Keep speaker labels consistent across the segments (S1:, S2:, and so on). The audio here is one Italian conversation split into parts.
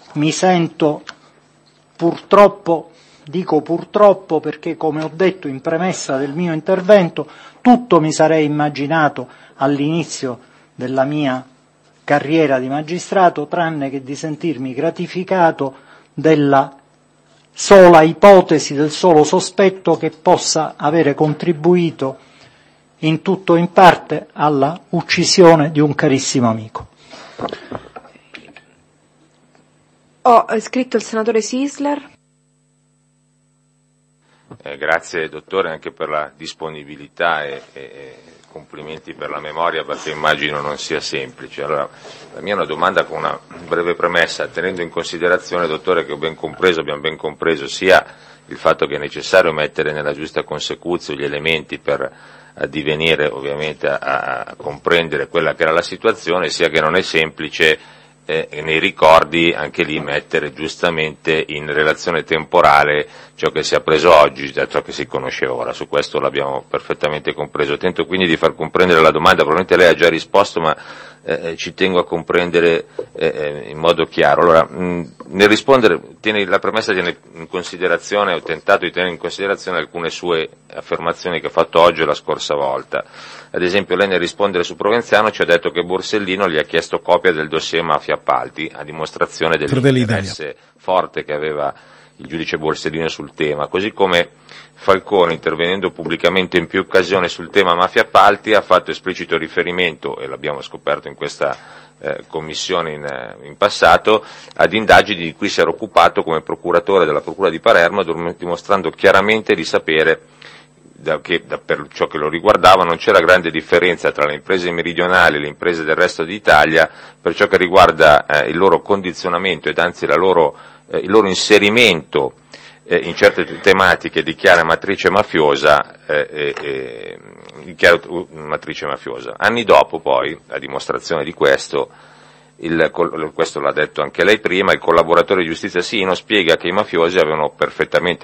S1: mi sento purtroppo, dico purtroppo perché, come ho detto in premessa del mio intervento, tutto mi sarei immaginato all'inizio della mia carriera di magistrato, tranne che di sentirmi gratificato della sola ipotesi, del solo sospetto che possa avere contribuito in tutto o in parte alla uccisione di un carissimo amico.
S2: Ho iscritto il senatore Sisler.
S3: Grazie dottore anche per la disponibilità e complimenti per la memoria, perché immagino non sia semplice. Allora, la mia è una domanda con una breve premessa, tenendo in considerazione, dottore, che abbiamo ben compreso sia il fatto che è necessario mettere nella giusta consecuzione gli elementi per addivenire ovviamente a comprendere quella che era la situazione, sia che non è semplice nei ricordi anche lì mettere giustamente in relazione temporale ciò che si è appreso oggi da ciò che si conosceva ora. Su questo l'abbiamo perfettamente compreso. Tento quindi di far comprendere la domanda, probabilmente lei ha già risposto, ma ci tengo a comprendere in modo chiaro. Allora, nel rispondere, la premessa tiene in considerazione, ho tentato di tenere in considerazione alcune sue affermazioni che ha fatto oggi e la scorsa volta. Ad esempio, lei nel rispondere su Provenzano ci ha detto che Borsellino gli ha chiesto copia del dossier Mafia Appalti, a dimostrazione dell'interesse forte che aveva il giudice Borsellino sul tema, così come Falcone, intervenendo pubblicamente in più occasioni sul tema Mafia Appalti, ha fatto esplicito riferimento, e l'abbiamo scoperto in questa commissione in passato, ad indagini di cui si era occupato come procuratore della Procura di Palermo, dimostrando chiaramente di sapere per ciò che lo riguardava non c'era grande differenza tra le imprese meridionali e le imprese del resto d'Italia per ciò che riguarda il loro condizionamento ed anzi il loro inserimento in certe tematiche di chiara matrice mafiosa. Anni dopo poi, a dimostrazione di questo, questo l'ha detto anche lei prima, il collaboratore di giustizia Sino spiega che i mafiosi avevano perfettamente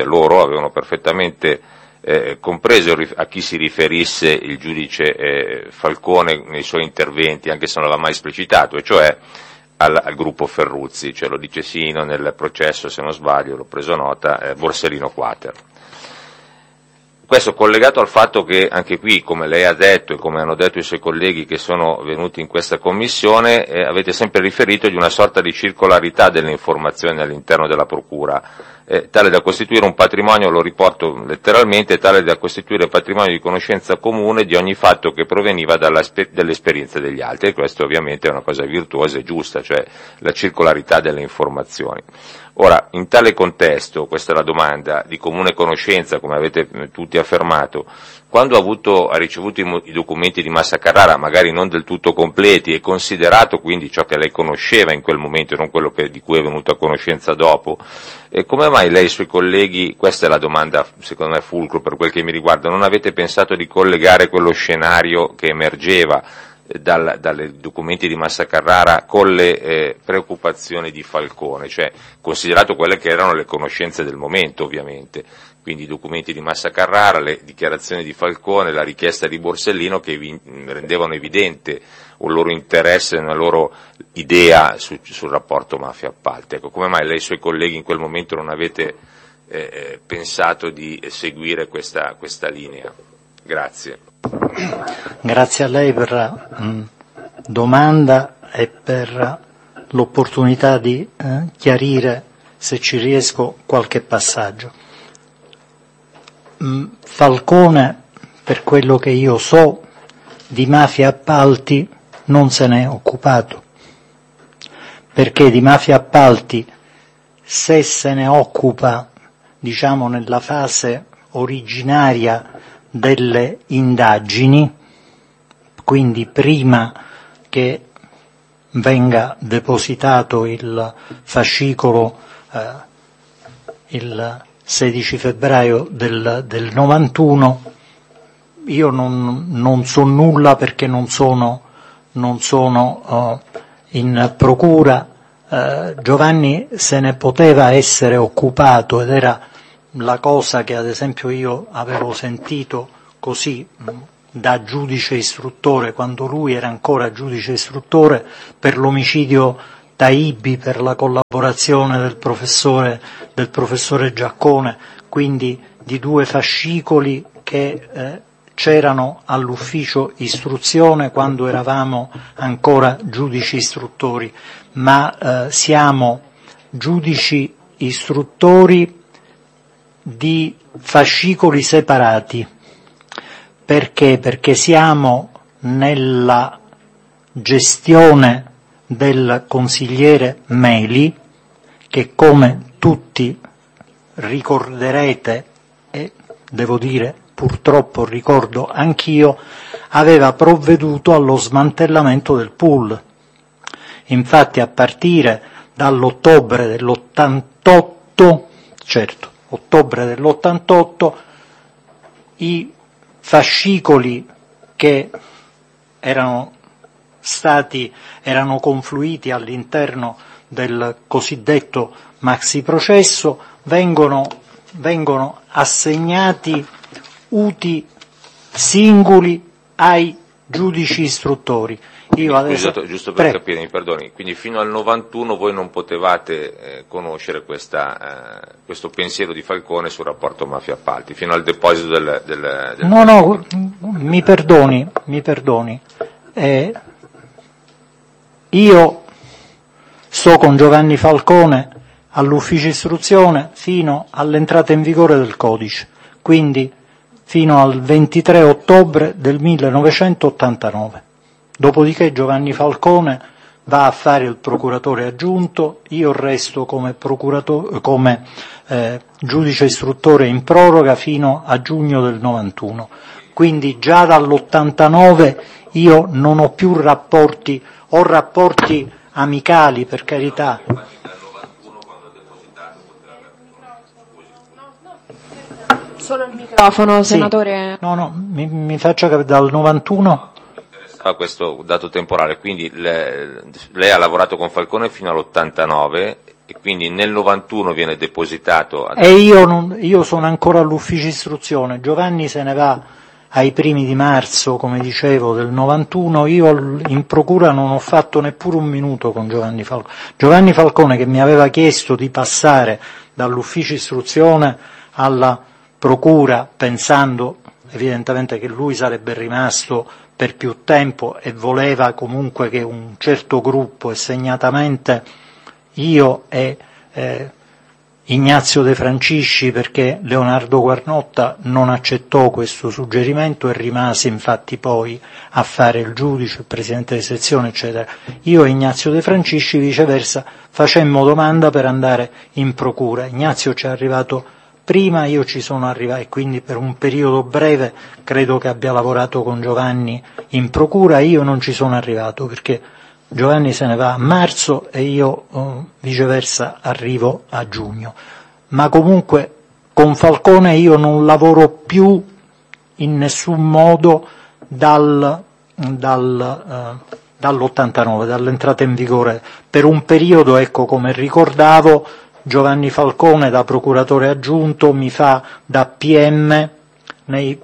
S3: compreso a chi si riferisse il giudice Falcone nei suoi interventi, anche se non l'aveva mai esplicitato, e cioè al gruppo Ferruzzi, cioè lo dice Sino nel processo, se non sbaglio, l'ho preso nota, Borsellino Quater. Questo collegato al fatto che anche qui, come lei ha detto e come hanno detto i suoi colleghi che sono venuti in questa commissione, avete sempre riferito di una sorta di circolarità delle informazioni all'interno della Procura, tale da costituire un patrimonio, lo riporto letteralmente, tale da costituire patrimonio di conoscenza comune di ogni fatto che proveniva dall'esperienza degli altri, e questo ovviamente è una cosa virtuosa e giusta, cioè la circolarità delle informazioni. Ora, in tale contesto, questa è la domanda, di comune conoscenza, come avete tutti affermato, quando ha ricevuto i documenti di Massa Carrara, magari non del tutto completi, e considerato quindi ciò che lei conosceva in quel momento e non quello di cui è venuto a conoscenza dopo, come mai lei e i suoi colleghi, questa è la domanda secondo me fulcro per quel che mi riguarda, non avete pensato di collegare quello scenario che emergeva dalle documenti di Massa Carrara con le preoccupazioni di Falcone, cioè considerato quelle che erano le conoscenze del momento ovviamente, quindi i documenti di Massa Carrara, le dichiarazioni di Falcone, la richiesta di Borsellino che rendevano evidente un loro interesse, una loro idea sul rapporto mafia-appalti. Ecco, come mai lei e i suoi colleghi in quel momento non avete pensato di seguire questa linea? Grazie.
S1: Grazie a lei per la domanda e per l'opportunità di chiarire, se ci riesco, qualche passaggio. Falcone, per quello che io so, di mafia appalti non se n'è occupato, perché di mafia appalti, se se ne occupa, diciamo nella fase originaria delle indagini, quindi prima che venga depositato il fascicolo il 16 febbraio del 91, io non so nulla perché non sono in procura. Giovanni se ne poteva essere occupato ed era la cosa che ad esempio io avevo sentito così da giudice istruttore, quando lui era ancora giudice istruttore, per l'omicidio Taibbi per la collaborazione del professore Giaccone, quindi di 2 fascicoli che c'erano all'ufficio istruzione quando eravamo ancora giudici istruttori, ma siamo giudici istruttori di fascicoli separati. Perché? Perché siamo nella gestione del consigliere Meli, che come tutti ricorderete, e devo dire purtroppo ricordo anch'io, aveva provveduto allo smantellamento del pool. Infatti a partire dall'ottobre dell'88, i fascicoli che erano confluiti all'interno del cosiddetto maxi processo vengono assegnati uti singoli ai giudici istruttori.
S3: Io adesso, giusto per capire, mi perdoni, quindi fino al 91 voi non potevate conoscere questo pensiero di Falcone sul rapporto mafia-appalti, fino al deposito del
S1: No, mi perdoni. Io sto con Giovanni Falcone all'ufficio istruzione fino all'entrata in vigore del codice, quindi fino al 23 ottobre del 1989. Dopodiché Giovanni Falcone va a fare il procuratore aggiunto, io resto come giudice istruttore in proroga fino a giugno del 91. Quindi già dall'89 io non ho più rapporti, ho rapporti amicali, per carità.
S2: Solo il microfono, senatore.
S1: Sì. No, mi faccia capire, dal 91?
S3: A questo dato temporale, quindi lei ha lavorato con Falcone fino all'89 e quindi nel 91 viene depositato.
S1: E io sono ancora all'ufficio istruzione, Giovanni se ne va ai primi di marzo, come dicevo, del 91, io in procura non ho fatto neppure un minuto con Giovanni Falcone. Giovanni Falcone, che mi aveva chiesto di passare dall'ufficio istruzione alla procura, pensando evidentemente che lui sarebbe rimasto per più tempo e voleva comunque che un certo gruppo, e segnatamente io e Ignazio De Francisci, perché Leonardo Guarnotta non accettò questo suggerimento e rimase infatti poi a fare il giudice, il presidente di sezione, eccetera. Io e Ignazio De Francisci viceversa facemmo domanda per andare in procura. Ignazio ci è arrivato prima, io ci sono arrivato e quindi per un periodo breve credo che abbia lavorato con Giovanni in procura. Io non ci sono arrivato perché Giovanni se ne va a marzo e io viceversa arrivo a giugno. Ma comunque con Falcone io non lavoro più in nessun modo dall'89, dall'entrata in vigore. Per un periodo, ecco, come ricordavo, Giovanni Falcone da procuratore aggiunto mi fa da PM nei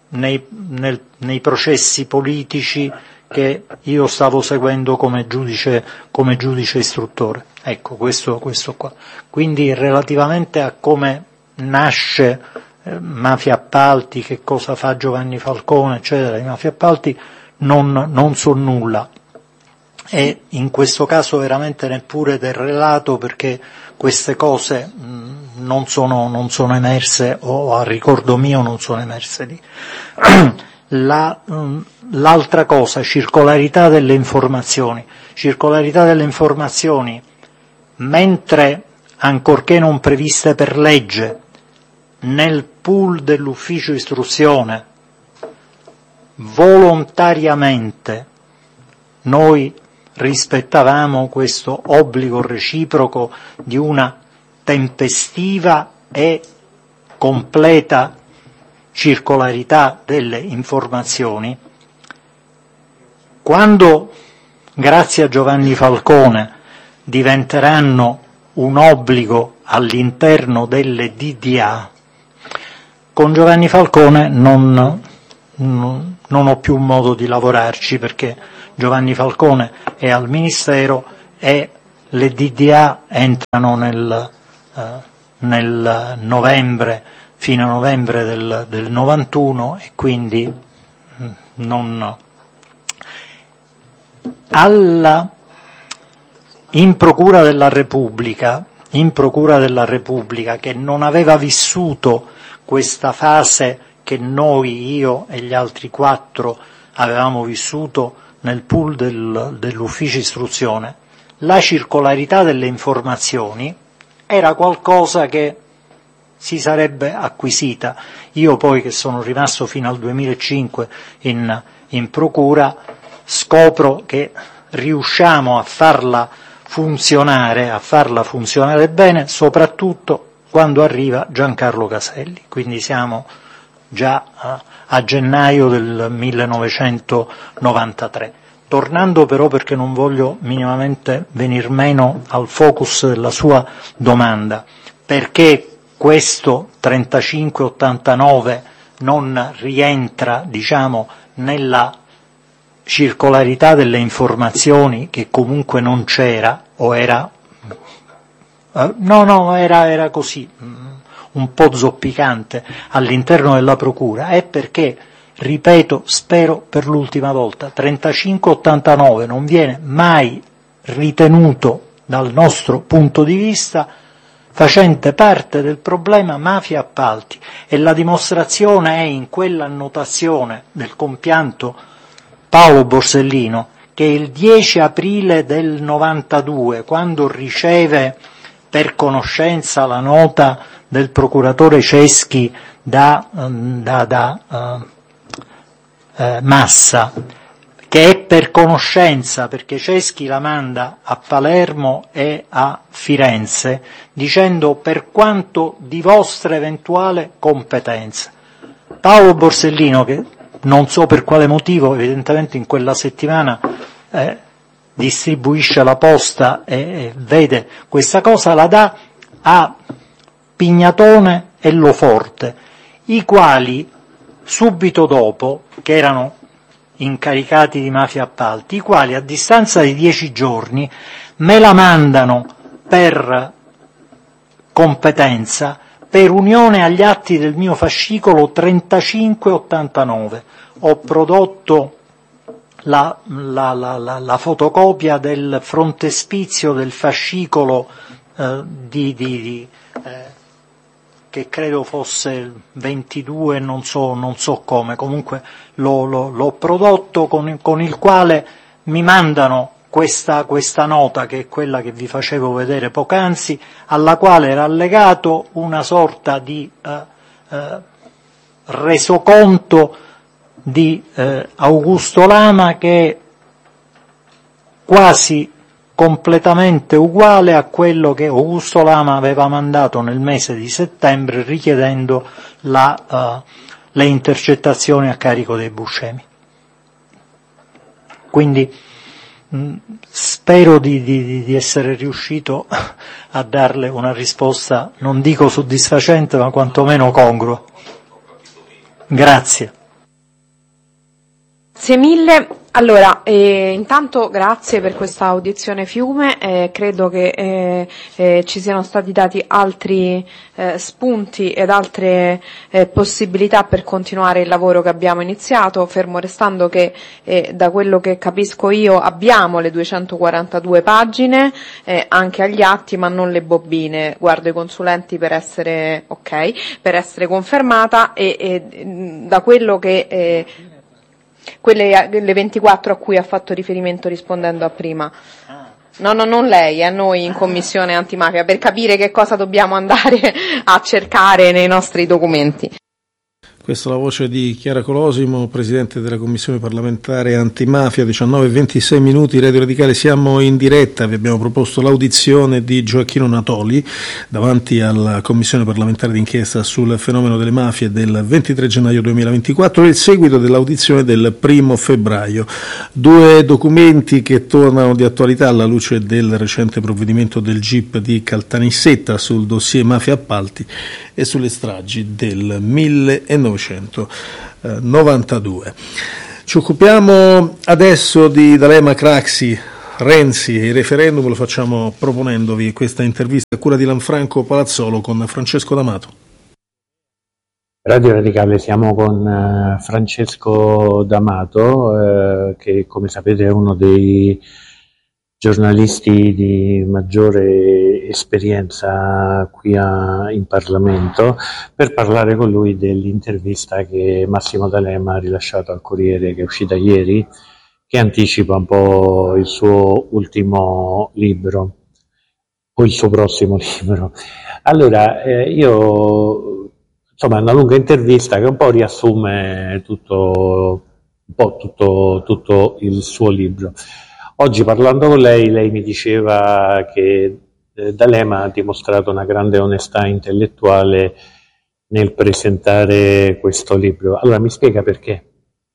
S1: processi politici che io stavo seguendo come giudice istruttore. Ecco, questo qua. Quindi relativamente a come nasce Mafia Appalti, che cosa fa Giovanni Falcone, eccetera, di Mafia Appalti non so nulla. E in questo caso veramente neppure del relato, perché queste cose non sono emerse, o a ricordo mio non sono emerse lì. L'altra cosa, circolarità delle informazioni. Circolarità delle informazioni, mentre, ancorché non previste per legge, nel pool dell'ufficio istruzione, volontariamente noi rispettavamo questo obbligo reciproco di una tempestiva e completa circolarità delle informazioni. Quando, grazie a Giovanni Falcone, diventeranno un obbligo all'interno delle DDA, con Giovanni Falcone non ho più modo di lavorarci, perché Giovanni Falcone è al Ministero e le DDA entrano nel novembre, fino a novembre del 91, e quindi in Procura della Repubblica, che non aveva vissuto questa fase che noi, io e gli altri 4, avevamo vissuto nel pool dell'ufficio istruzione, la circolarità delle informazioni era qualcosa che si sarebbe acquisita. Io poi, che sono rimasto fino al 2005 in procura, scopro che riusciamo a farla funzionare bene, soprattutto quando arriva Giancarlo Caselli, quindi siamo già a gennaio del 1993. Tornando però, perché non voglio minimamente venir meno al focus della sua domanda, perché questo 3589 non rientra, diciamo, nella circolarità delle informazioni, che comunque non c'era, o era era così, un po' zoppicante all'interno della procura, è perché, ripeto, spero per l'ultima volta, 3589 non viene mai ritenuto dal nostro punto di vista facente parte del problema mafia appalti, e la dimostrazione è in quella annotazione del compianto Paolo Borsellino, che il 10 aprile del 92, quando riceve per conoscenza la nota del procuratore Ceschi da Massa, che è per conoscenza perché Ceschi la manda a Palermo e a Firenze, dicendo: per quanto di vostra eventuale competenza. Paolo Borsellino, che non so per quale motivo, evidentemente in quella settimana distribuisce la posta e vede questa cosa, la dà a Pignatone e Loforte, i quali subito dopo, che erano incaricati di mafia appalti, i quali a distanza di 10 giorni me la mandano per competenza, per unione agli atti del mio fascicolo 3589. Ho prodotto la fotocopia del frontespizio del fascicolo che credo fosse 22, non so come, comunque l'ho prodotto, con il quale mi mandano questa nota, che è quella che vi facevo vedere poc'anzi, alla quale era allegato una sorta di resoconto di Augusto Lama, che è quasi completamente uguale a quello che Augusto Lama aveva mandato nel mese di settembre richiedendo le intercettazioni a carico dei Buscemi. Quindi spero di essere riuscito a darle una risposta, non dico soddisfacente, ma quantomeno congrua. Grazie.
S2: Grazie mille. Allora, intanto grazie per questa audizione Fiume, credo che ci siano stati dati altri spunti ed altre possibilità per continuare il lavoro che abbiamo iniziato, fermo restando che da quello che capisco io abbiamo le 242 pagine anche agli atti, ma non le bobine. Guardo i consulenti per essere per essere confermata, e da quello che quelle le 24 a cui ha fatto riferimento rispondendo a prima. No, non lei, noi in commissione antimafia, per capire che cosa dobbiamo andare a cercare nei nostri documenti.
S4: Questa è la voce di Chiara Colosimo, Presidente della Commissione parlamentare antimafia. 19:26 minuti, Radio Radicale, siamo in diretta. Vi abbiamo proposto l'audizione di Gioacchino Natoli davanti alla Commissione parlamentare d'inchiesta sul fenomeno delle mafie del 23 gennaio 2024 e il seguito dell'audizione del 1 febbraio. Due documenti che tornano di attualità alla luce del recente provvedimento del GIP di Caltanissetta sul dossier mafia appalti e sulle stragi del 1992. Ci occupiamo adesso di D'Alema Craxi, Renzi e il referendum lo facciamo proponendovi questa intervista a cura di Lanfranco Palazzolo con Francesco D'Amato.
S5: Radio Radicale, siamo con Francesco D'Amato, che come sapete è uno dei giornalisti di maggiore esperienza qui in Parlamento, per parlare con lui dell'intervista che Massimo D'Alema ha rilasciato al Corriere, che è uscita ieri, che anticipa un po' il suo ultimo libro, o il suo prossimo libro. Allora, insomma, è una lunga intervista che un po' riassume tutto il suo libro. Oggi parlando con lei mi diceva che D'Alema ha dimostrato una grande onestà intellettuale nel presentare questo libro. Allora mi spiega perché?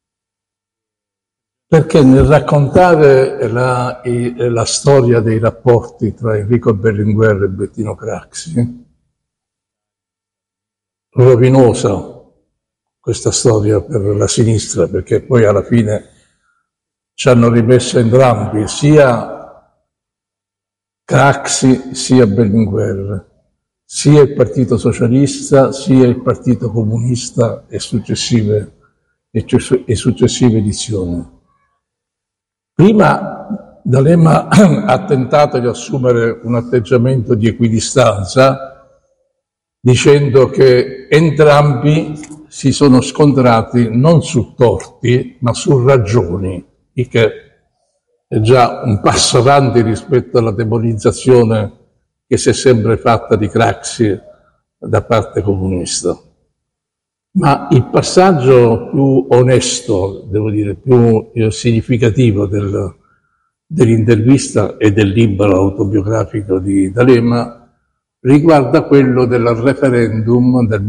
S6: Perché nel raccontare la storia dei rapporti tra Enrico Berlinguer e Bettino Craxi, rovinosa questa storia per la sinistra, perché poi alla fine ci hanno rimesso entrambi, sia Craxi sia Berlinguer, sia il Partito Socialista sia il Partito Comunista e successive edizioni. Prima D'Alema ha tentato di assumere un atteggiamento di equidistanza, dicendo che entrambi si sono scontrati non su torti ma su ragioni, il che è già un passo avanti rispetto alla demonizzazione che si è sempre fatta di Craxi da parte comunista. Ma il passaggio più onesto, devo dire, più significativo dell'intervista e del libro autobiografico di D'Alema riguarda quello del referendum del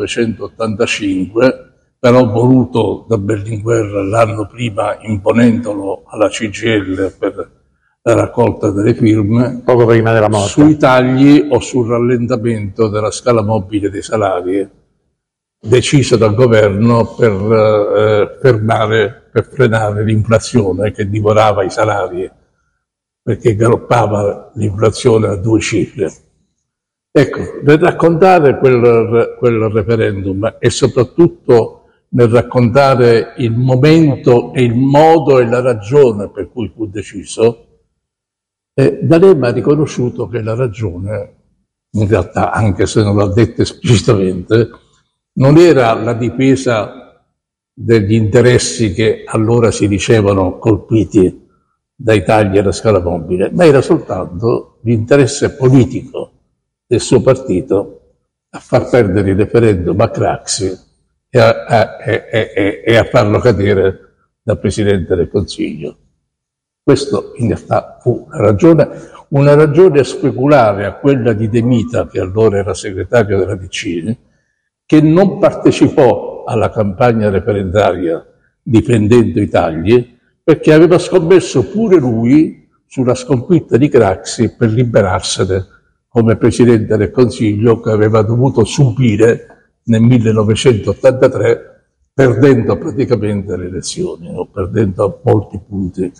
S6: 1985, però voluto da Berlinguer l'anno prima, imponendolo alla CGIL per la raccolta delle firme,
S5: poco prima della morte,
S6: sui tagli o sul rallentamento della scala mobile dei salari, deciso dal governo per frenare l'inflazione che divorava i salari, perché galoppava l'inflazione a 2 cifre. Ecco, nel raccontare quel referendum e soprattutto nel raccontare il momento e il modo e la ragione per cui fu deciso, D'Alema ha riconosciuto che la ragione, in realtà anche se non l'ha detto esplicitamente, non era la difesa degli interessi che allora si dicevano colpiti dai tagli alla scala mobile, ma era soltanto l'interesse politico del suo partito a far perdere il referendum a Craxi e a farlo cadere da Presidente del Consiglio. Questo in realtà fu una ragione speculare a quella di De Mita, che allora era segretario della DC, che non partecipò alla campagna referendaria difendendo i tagli, perché aveva scommesso pure lui sulla sconfitta di Craxi per liberarsene come Presidente del Consiglio, che aveva dovuto subire nel 1983, perdendo praticamente le elezioni, o perdendo molti punti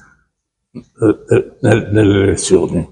S6: nelle elezioni.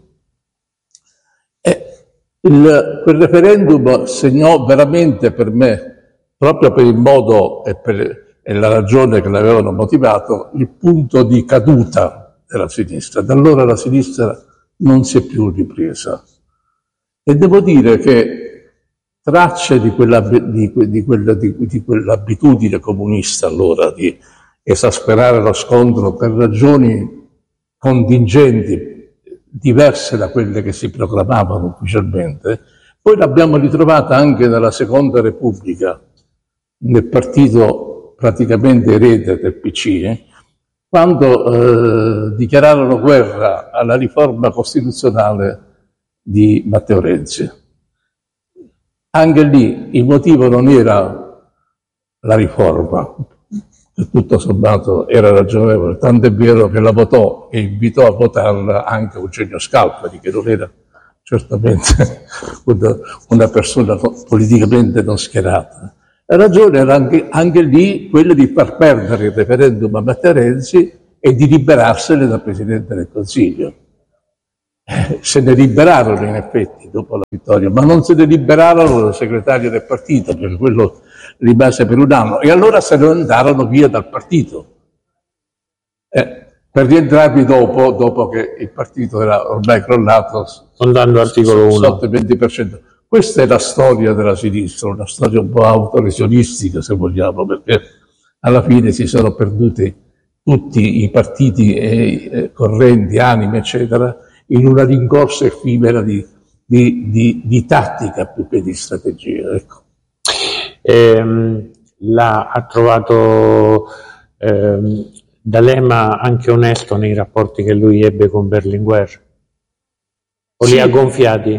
S6: Quel referendum segnò veramente per me, proprio per il modo e la ragione che l'avevano motivato, il punto di caduta della sinistra. Da allora la sinistra non si è più ripresa. E devo dire che tracce di quell'abitudine comunista allora di esasperare lo scontro per ragioni contingenti diverse da quelle che si proclamavano ufficialmente, poi l'abbiamo ritrovata anche nella Seconda Repubblica, nel partito praticamente erede del PC, quando dichiararono guerra alla riforma costituzionale di Matteo Renzi. Anche lì il motivo non era la riforma, che tutto sommato era ragionevole, tanto è vero che la votò e invitò a votarla anche Eugenio Scalfari, che non era certamente una persona politicamente non schierata. La ragione era anche lì quella di far perdere il referendum a Matteo Renzi e di liberarsene da Presidente del Consiglio. Se ne liberarono in effetti dopo la vittoria, ma non se ne liberarono da segretario del partito, perché quello rimase per un anno, e allora se ne andarono via dal partito. Per rientrarvi dopo che il partito era ormai crollato,
S5: andando all'articolo 1
S6: sotto il 20%. Questa è la storia della sinistra, una storia un po' autolesionistica, se vogliamo, perché alla fine si sono perduti tutti i partiti correnti, anime, eccetera, in una rincorsa effimera di tattica più che di strategia. Ecco.
S5: Ha trovato D'Alema anche onesto nei rapporti che lui ebbe con Berlinguer? O li ha gonfiati?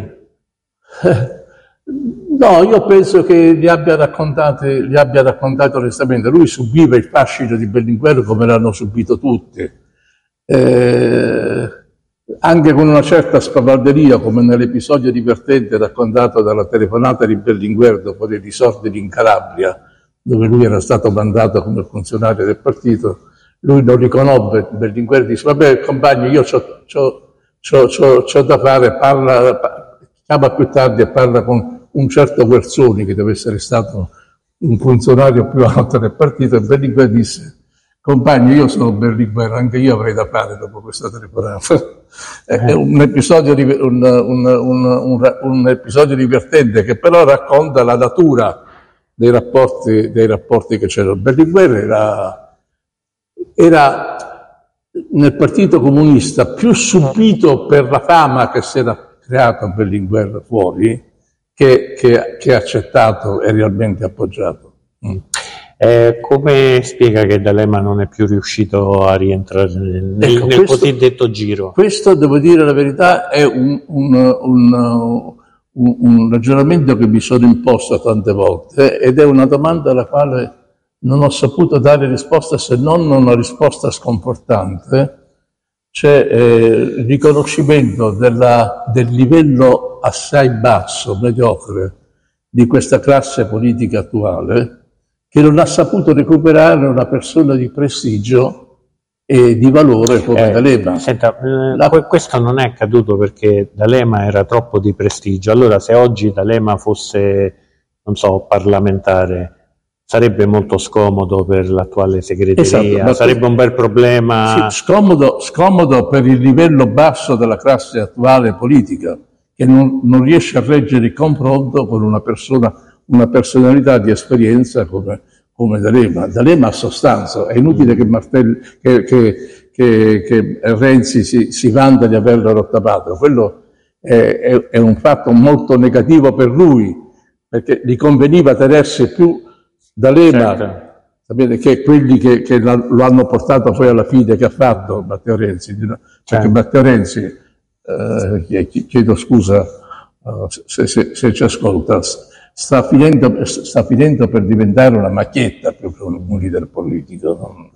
S6: No, io penso che li abbia raccontati onestamente. Lui subiva il fascino di Berlinguer come l'hanno subito tutti, anche con una certa spavalderia, come nell'episodio divertente raccontato dalla telefonata di Berlinguer dopo dei disordini in Calabria, dove lui era stato mandato come funzionario del partito. Lui non riconobbe Berlinguer, dice: vabbè compagni, io c'ho da fare, chiama più tardi e parla con un certo Guerzoni, che deve essere stato un funzionario più alto del partito, e Berlinguer disse: compagni, io sono Berlinguer, anche io avrei da fare dopo questa telefonata. È un episodio divertente, che però racconta la natura dei rapporti che c'erano. Berlinguer era nel Partito Comunista più subito per la fama che si era creato Berlinguer fuori che accettato e realmente appoggiato.
S5: Come spiega che D'Alema non è più riuscito a rientrare nel cosiddetto giro?
S6: Questo, devo dire la verità, è un ragionamento che mi sono imposto tante volte, ed è una domanda alla quale non ho saputo dare risposta, se non una risposta sconfortante. C'è il riconoscimento del livello assai basso, mediocre, di questa classe politica attuale, che non ha saputo recuperare una persona di prestigio e di valore come D'Alema.
S5: Senta, questo non è accaduto perché D'Alema era troppo di prestigio. Allora, se oggi D'Alema fosse, non so, parlamentare, sarebbe molto scomodo per l'attuale segreteria, esatto, sarebbe un bel problema.
S6: Sì, scomodo per il livello basso della classe attuale politica, che non riesce a reggere il confronto con una personalità di esperienza come D'Alema. D'Alema ha sostanza, è inutile che Renzi si vanta di averlo rottamato. Quello è un fatto molto negativo per lui, perché gli conveniva tenersi più D'Alema, certo. Sapete che quelli che lo hanno portato poi alla fine, che ha fatto Matteo Renzi, perché Matteo Renzi, chiedo scusa se ci ascolta, sta finendo per diventare una macchietta più che un leader politico.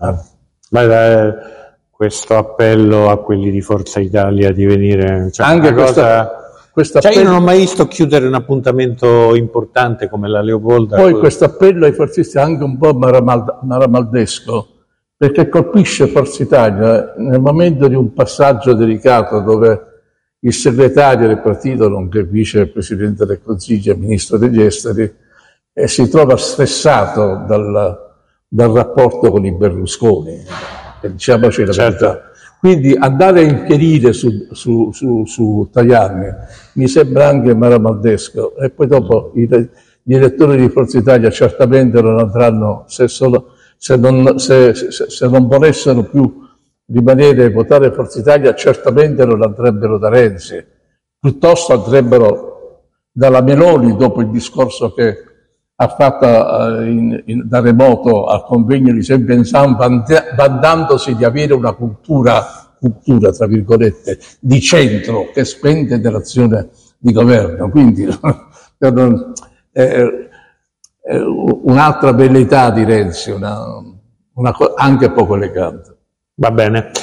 S5: Questo appello a quelli di Forza Italia di venire,
S6: anche
S5: io non ho mai visto chiudere un appuntamento importante come la Leopolda.
S6: Poi questo appello ai forzisti è anche un po' maramaldesco, perché colpisce Forza Italia nel momento di un passaggio delicato dove il segretario del partito, nonché vicepresidente del Consiglio e ministro degli esteri, si trova stressato dal rapporto con i Berlusconi, diciamoci la verità. Quindi andare a infierire su Tajani mi sembra anche maramaldesco, e poi dopo gli elettori di Forza Italia certamente non andranno, se non volessero più rimanere e votare Forza Italia, certamente non andrebbero da Renzi, piuttosto andrebbero dalla Meloni, dopo il discorso che ha fatto da remoto al convegno di Saint-Vincent, vantandosi di avere una cultura tra virgolette di centro che spende dell'azione di governo. Quindi un'altra velleità di Renzi, anche poco elegante.
S5: Va bene,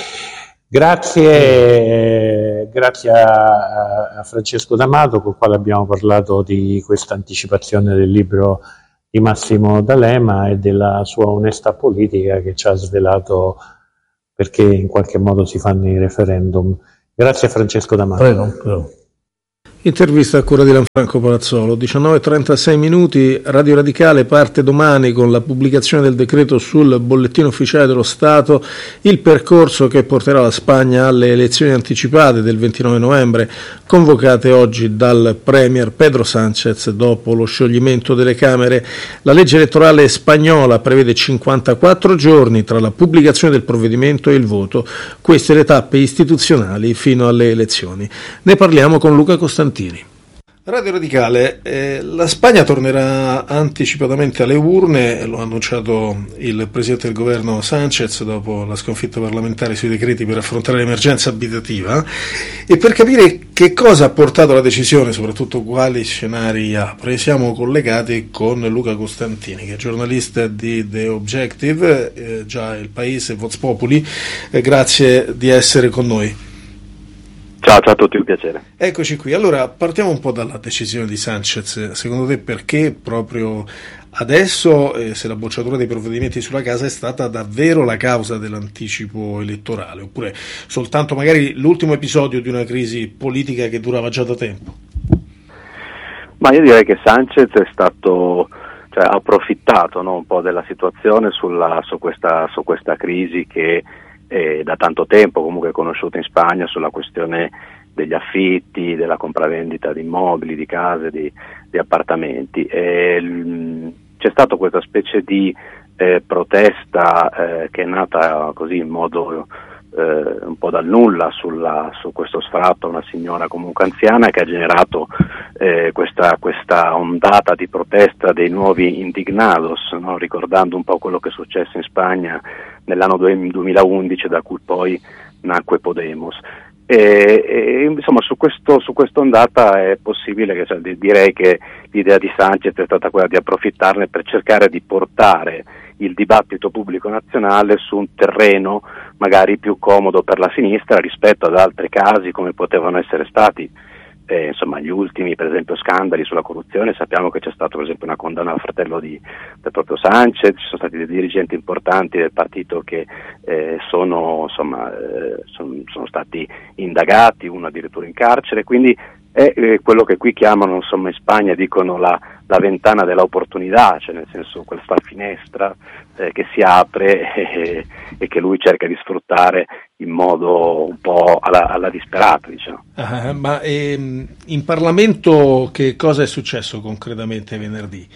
S5: grazie a Francesco D'Amato, con il quale abbiamo parlato di questa anticipazione del libro di Massimo D'Alema e della sua onestà politica, che ci ha svelato perché in qualche modo si fanno i referendum. Grazie Francesco D'Amato.
S6: Prego.
S4: Intervista a cura di Lanfranco Palazzolo. 19:36 minuti. Radio Radicale parte domani con la pubblicazione del decreto sul bollettino ufficiale dello Stato, il percorso che porterà la Spagna alle elezioni anticipate del 29 novembre, convocate oggi dal Premier Pedro Sánchez dopo lo scioglimento delle Camere. La legge elettorale spagnola prevede 54 giorni tra la pubblicazione del provvedimento e il voto. Queste le tappe istituzionali fino alle elezioni. Ne parliamo con Luca Costantini. Radio Radicale, la Spagna tornerà anticipatamente alle urne, lo ha annunciato il Presidente del Governo Sánchez dopo la sconfitta parlamentare sui decreti per affrontare l'emergenza abitativa, e per capire che cosa ha portato alla decisione, soprattutto quali scenari apre, siamo collegati con Luca Costantini, che è giornalista di The Objective, già Il Paese, Vox Populi. Grazie di essere con noi.
S7: Ciao a tutti, un piacere.
S4: Eccoci qui. Allora, partiamo un po' dalla decisione di Sánchez. Secondo te perché proprio adesso, se la bocciatura dei provvedimenti sulla casa è stata davvero la causa dell'anticipo elettorale, oppure soltanto magari l'ultimo episodio di una crisi politica che durava già da tempo?
S7: Ma io direi che Sánchez è stato, ha approfittato, no, un po' della situazione su questa crisi che da tanto tempo comunque conosciuta in Spagna, sulla questione degli affitti, della compravendita di immobili, di case, di appartamenti. C'è stata questa specie di protesta che è nata così in modo un po' dal nulla su questo sfratto, una signora comunque anziana, che ha generato questa ondata di protesta dei nuovi indignados, no? Ricordando un po' quello che è successo in Spagna nell'anno 2011, da cui poi nacque Podemos. Insomma, su questa ondata è possibile che, direi che l'idea di Sánchez è stata quella di approfittarne per cercare di portare il dibattito pubblico nazionale su un terreno magari più comodo per la sinistra rispetto ad altri casi come potevano essere stati gli ultimi, per esempio, scandali sulla corruzione. Sappiamo che c'è stato per esempio una condanna al fratello del proprio Sánchez, ci sono stati dei dirigenti importanti del partito che sono stati indagati, uno addirittura in carcere, quindi è quello che qui chiamano, in Spagna dicono la ventana della opportunità, cioè nel senso questa finestra che si apre e che lui cerca di sfruttare in modo un po' alla disperata, diciamo.
S4: Ma in Parlamento che cosa è successo concretamente venerdì?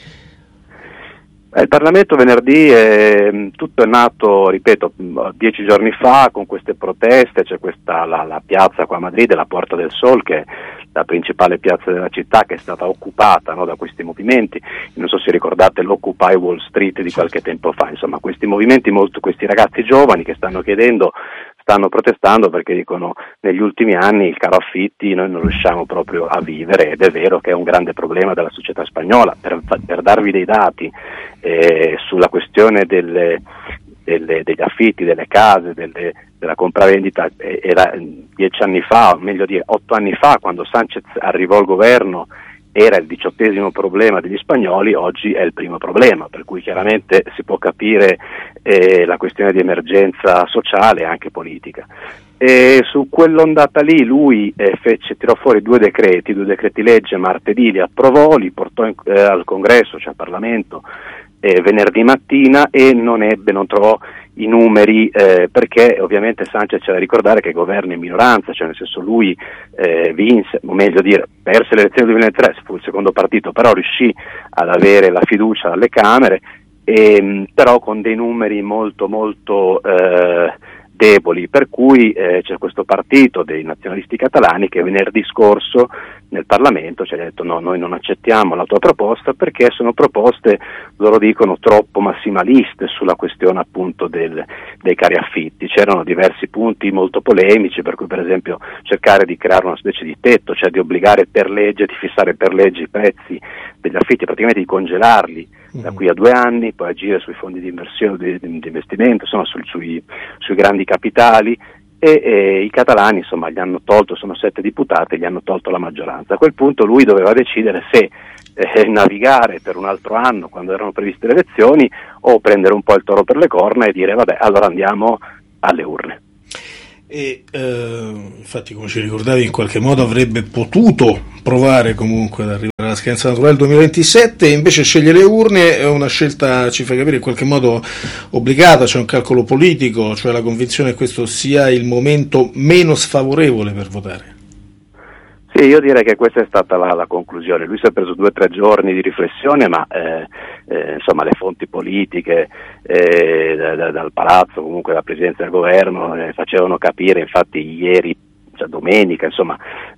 S7: Il Parlamento venerdì tutto è nato, ripeto, 10 giorni fa con queste proteste. C'è la piazza qua a Madrid, la Puerta del Sol, che è la principale piazza della città, che è stata occupata, no, da questi movimenti. Non so se ricordate l'Occupy Wall Street di qualche tempo fa. Insomma, questi movimenti, questi ragazzi giovani che stanno protestando perché dicono negli ultimi anni il caro affitti noi non riusciamo proprio a vivere, ed è vero che è un grande problema della società spagnola. Per darvi dei dati sulla questione degli affitti, delle case, della compravendita, era 10 anni fa, o meglio dire 8 anni fa, quando Sánchez arrivò al governo, era il 18° problema degli spagnoli, oggi è il primo problema, per cui chiaramente si può capire la questione di emergenza sociale e anche politica. E su quell'ondata lì lui tirò fuori due decreti legge martedì, li approvò, li portò al Congresso, cioè al Parlamento, venerdì mattina, e non trovò i numeri, perché ovviamente Sánchez c'è da ricordare che governa in minoranza, cioè nel senso lui vinse, o meglio dire perse le elezioni del 2003, fu il secondo partito, però riuscì ad avere la fiducia dalle Camere, però con dei numeri molto molto deboli, per cui c'è questo partito dei nazionalisti catalani che venerdì scorso nel Parlamento ci ha detto no, noi non accettiamo la tua proposta perché sono proposte, loro dicono, troppo massimaliste sulla questione appunto dei cari affitti. C'erano diversi punti molto polemici, per cui per esempio cercare di creare una specie di tetto, cioè di obbligare per legge, di fissare per legge i prezzi degli affitti, praticamente di congelarli da qui a 2 anni, poi agire sui fondi di inversione, di investimento, insomma sui grandi capitali, e i catalani insomma gli hanno tolto, sono 7 deputati, gli hanno tolto la maggioranza. A quel punto lui doveva decidere se navigare per un altro anno quando erano previste le elezioni, o prendere un po' il toro per le corna e dire vabbè, allora andiamo alle urne.
S4: E infatti, come ci ricordavi, in qualche modo avrebbe potuto provare comunque ad arrivare alla scadenza naturale del 2027, e invece scegliere le urne è una scelta, ci fa capire, in qualche modo obbligata. C'è un calcolo politico, cioè la convinzione che questo sia il momento meno sfavorevole per votare.
S7: Sì, io direi che questa è stata la conclusione. Lui si è preso 2 o 3 giorni di riflessione, ma insomma le fonti politiche dal palazzo, comunque dalla Presidenza del Governo, facevano capire, infatti ieri, cioè domenica, insomma,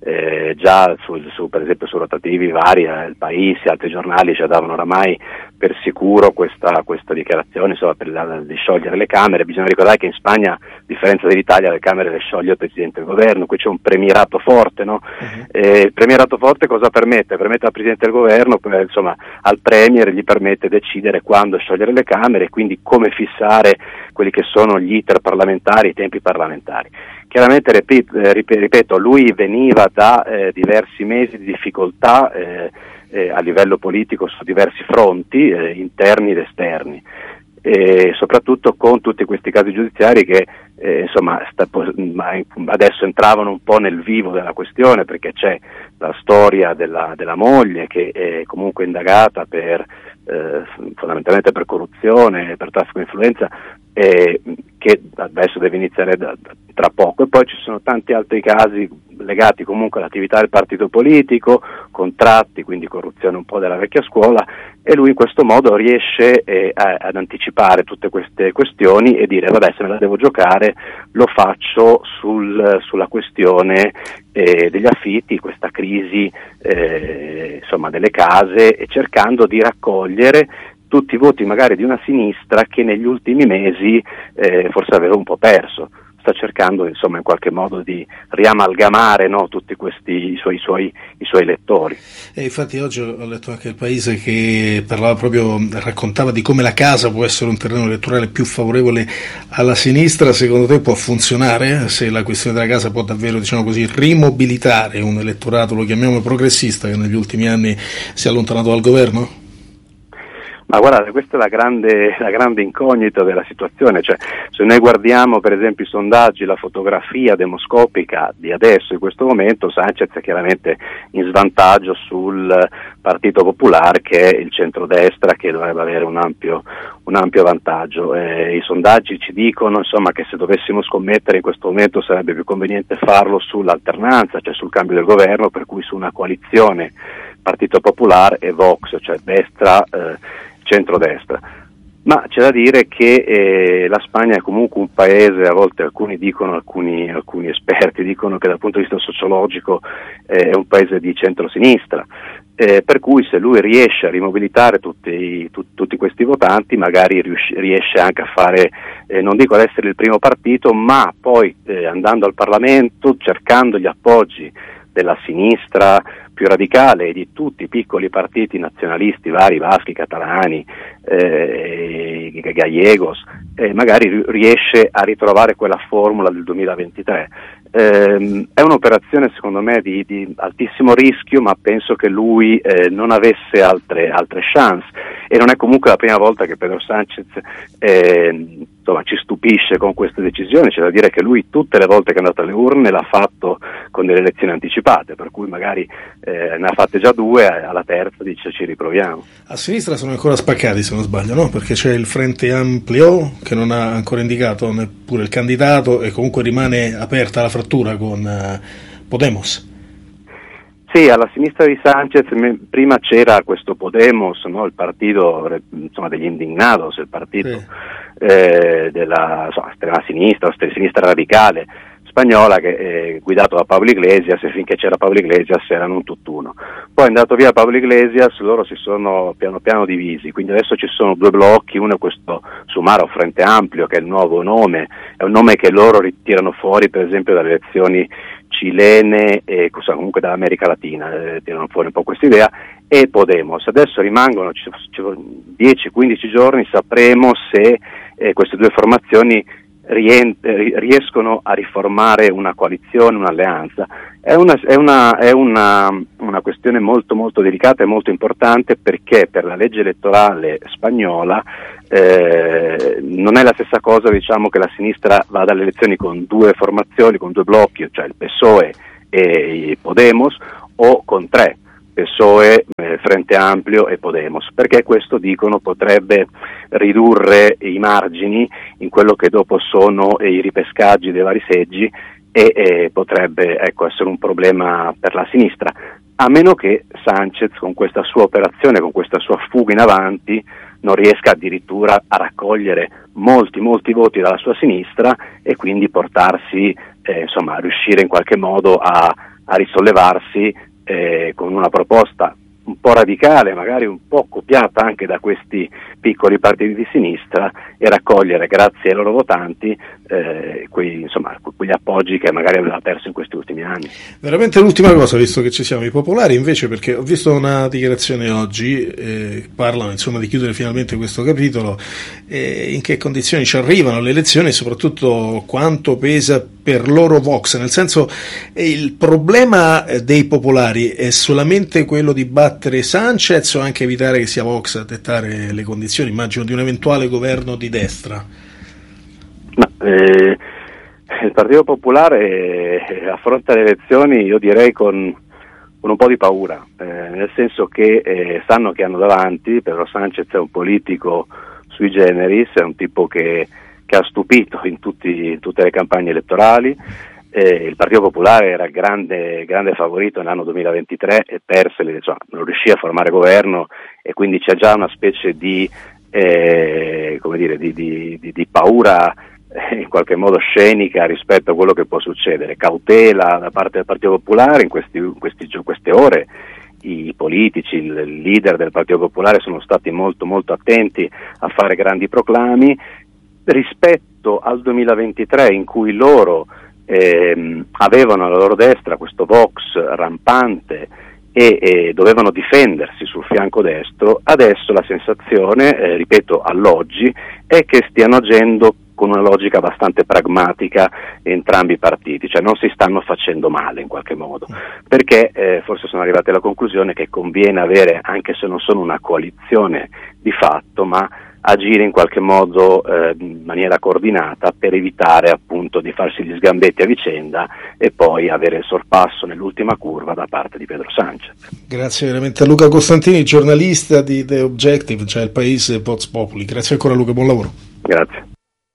S7: già per esempio su rotativi vari, il Paese e altri giornali ci davano oramai per sicuro questa dichiarazione, insomma, di sciogliere le Camere. Bisogna ricordare che in Spagna, a differenza dell'Italia, le Camere le scioglie il Presidente del Governo. Qui c'è un premierato forte, no? Il premierato forte cosa permette? Permette al Presidente del Governo, insomma, al Premier gli permette decidere quando sciogliere le Camere e quindi come fissare quelli che sono gli iter parlamentari, i tempi parlamentari. Chiaramente, ripeto, lui veniva da diversi mesi di difficoltà a livello politico su diversi fronti, interni ed esterni, e soprattutto con tutti questi casi giudiziari che insomma adesso entravano un po' nel vivo della questione, perché c'è la storia della moglie che è comunque indagata fondamentalmente per corruzione, per traffico di influenza, che adesso deve iniziare tra poco, e poi ci sono tanti altri casi legati comunque all'attività del partito politico, contratti, quindi corruzione un po' della vecchia scuola, e lui in questo modo riesce ad anticipare tutte queste questioni e dire: vabbè, se me la devo giocare lo faccio sulla questione degli affitti, questa crisi insomma delle case, e cercando di raccogliere tutti i voti magari di una sinistra che negli ultimi mesi forse aveva un po' perso. Sta cercando insomma in qualche modo di riamalgamare, no, tutti questi i suoi lettori.
S4: E infatti oggi ho letto anche il Paese che raccontava di come la casa può essere un terreno elettorale più favorevole alla sinistra. Secondo te può funzionare? Se la questione della casa può davvero, diciamo così, rimobilitare un elettorato, lo chiamiamo progressista, che negli ultimi anni si è allontanato dal governo?
S7: Ma guardate, questa è la grande incognita della situazione. Cioè, se noi guardiamo per esempio i sondaggi, la fotografia demoscopica di adesso, in questo momento, Sanchez è chiaramente in svantaggio sul Partito Popolare, che è il centrodestra, che dovrebbe avere un ampio vantaggio. I sondaggi ci dicono insomma che se dovessimo scommettere in questo momento sarebbe più conveniente farlo sull'alternanza, cioè sul cambio del governo, per cui su una coalizione Partito Popolare e Vox, cioè destra, centrodestra. Ma c'è da dire che la Spagna è comunque un paese, a volte alcuni esperti dicono che dal punto di vista sociologico è un paese di centrosinistra, per cui se lui riesce a rimobilitare tutti questi votanti, magari riesce anche a fare, non dico ad essere il primo partito, ma poi andando al Parlamento, cercando gli appoggi della sinistra più radicale e di tutti i piccoli partiti nazionalisti vari, baschi, catalani, gallegos, magari riesce a ritrovare quella formula del 2023. È un'operazione secondo me di altissimo rischio, ma penso che lui non avesse altre chance, e non è comunque la prima volta che Pedro Sánchez insomma ci stupisce con queste decisioni. C'è da dire che lui tutte le volte che è andato alle urne l'ha fatto con delle elezioni anticipate, per cui magari ne ha fatte già 2, alla terza dice ci riproviamo.
S4: A sinistra sono ancora spaccati, se non sbaglio, no? Perché c'è il Frente Amplio che non ha ancora indicato neppure il candidato, e comunque rimane aperta la frattura con Podemos.
S7: Sì, alla sinistra di Sánchez prima c'era questo Podemos, no? Il partito insomma degli indignados, il partito della estrema sinistra, sinistra radicale spagnola, che è guidato da Pablo Iglesias, e finché c'era Pablo Iglesias erano un tutt'uno. Poi è andato via Pablo Iglesias, loro si sono piano piano divisi, quindi adesso ci sono 2 blocchi, uno è questo Sumaro Frente Amplio, che è il nuovo nome, è un nome che loro ritirano fuori per esempio dalle elezioni cilene e comunque dall'America Latina, tirano fuori un po' questa idea, e Podemos. Adesso rimangono 10-15 giorni, sapremo se queste 2 formazioni riescono a riformare una coalizione, un'alleanza. È una questione molto molto delicata e molto importante, perché per la legge elettorale spagnola non è la stessa cosa, diciamo, che la sinistra vada alle elezioni con due formazioni, con due blocchi, cioè il PSOE e Podemos, o con tre, PSOE, Frente Amplio e Podemos, perché questo, dicono, potrebbe ridurre i margini in quello che dopo sono i ripescaggi dei vari seggi e potrebbe, ecco, essere un problema per la sinistra, a meno che Sánchez, con questa sua operazione, con questa sua fuga in avanti, non riesca addirittura a raccogliere molti voti dalla sua sinistra e quindi portarsi, a riuscire in qualche modo a risollevarsi con una proposta un po' radicale, magari un po' copiata anche da questi piccoli partiti di sinistra, e raccogliere, grazie ai loro votanti, quegli appoggi che magari aveva perso in questi ultimi anni.
S4: Veramente l'ultima cosa, visto che ci siamo i popolari, invece, perché ho visto una dichiarazione oggi, parlano insomma di chiudere finalmente questo capitolo, in che condizioni ci arrivano le elezioni e soprattutto quanto pesa per loro Vox, nel senso, il problema dei popolari è solamente quello di battere Sánchez o anche evitare che sia Vox a dettare le condizioni, immagino, di un eventuale governo di destra?
S7: Il Partito Popolare affronta le elezioni, io direi, con un po' di paura, nel senso che sanno che hanno davanti Pedro Sánchez. È un politico sui generis, è un tipo che ha stupito in tutte le campagne elettorali. Il Partito Popolare era grande favorito nell'anno 2023 e perse, non riuscì a formare governo, e quindi c'è già una specie di paura in qualche modo scenica rispetto a quello che può succedere, cautela da parte del Partito Popolare. In queste ore i politici, il leader del Partito Popolare sono stati molto molto attenti a fare grandi proclami rispetto al 2023, in cui loro avevano alla loro destra questo Vox rampante e dovevano difendersi sul fianco destro. Adesso la sensazione, ripeto, all'oggi, è che stiano agendo con una logica abbastanza pragmatica entrambi i partiti, cioè non si stanno facendo male in qualche modo, perché forse sono arrivati alla conclusione che conviene avere, anche se non sono una coalizione di fatto, ma agire in qualche modo in maniera coordinata, per evitare appunto di farsi gli sgambetti a vicenda e poi avere il sorpasso nell'ultima curva da parte di Pedro Sánchez.
S4: Grazie veramente a Luca Costantini, giornalista di The Objective, cioè Il Paese Vox Populi. Grazie ancora Luca, buon lavoro.
S7: Grazie.